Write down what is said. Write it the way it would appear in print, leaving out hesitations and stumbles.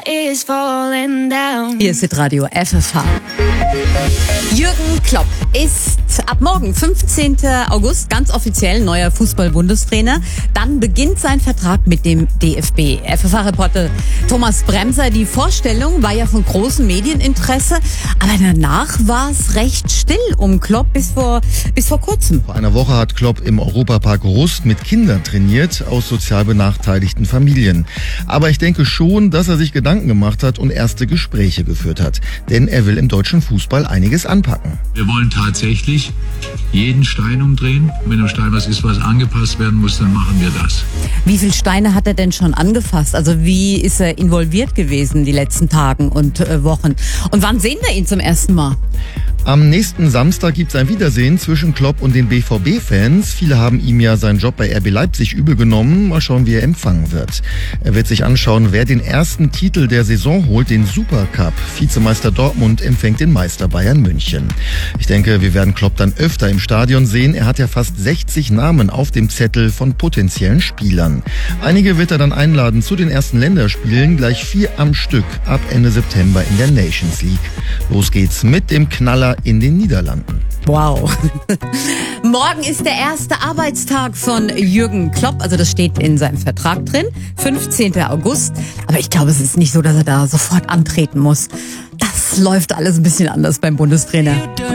is falling down. Hier ist Radio FFH. Jürgen Klopp ist ab morgen, 15. August, ganz offiziell neuer Fußball-Bundestrainer. Dann beginnt sein Vertrag mit dem DFB. FFH-Reporter Thomas Bremser, die Vorstellung war ja von großem Medieninteresse, aber danach war es recht still um Klopp bis vor kurzem. Vor einer Woche hat Klopp im Europapark Rust mit Kindern trainiert aus sozial benachteiligten Familien. Aber ich denke schon, dass er sich Gedanken gemacht hat und erste Gespräche geführt hat. Denn er will im deutschen Fußball einiges anpacken. Wir wollen tatsächlich jeden Stein umdrehen. Wenn am Stein was ist, was angepasst werden muss, dann machen wir das. Wie viele Steine hat er denn schon angefasst? Also wie ist er involviert gewesen die letzten Tagen und Wochen? Und wann sehen wir ihn zum ersten Mal? Am nächsten Samstag gibt es ein Wiedersehen zwischen Klopp und den BVB-Fans. Viele haben ihm ja seinen Job bei RB Leipzig übel genommen. Mal schauen, wie er empfangen wird. Er wird sich anschauen, wer den ersten Titel der Saison holt, den Supercup. Vizemeister Dortmund empfängt den Meister Bayern München. Ich denke, wir werden Klopp dann öfter im Stadion sehen. Er hat ja fast 60 Namen auf dem Zettel von potenziellen Spielern. Einige wird er dann einladen zu den ersten Länderspielen, gleich 4 am Stück ab Ende September in der Nations League. Los geht's mit dem Knaller in den Niederlanden. Wow. Morgen ist der erste Arbeitstag von Jürgen Klopp. Also das steht in seinem Vertrag drin. 15. August. Aber ich glaube, es ist nicht so, dass er da sofort antreten muss. Das läuft alles ein bisschen anders beim Bundestrainer.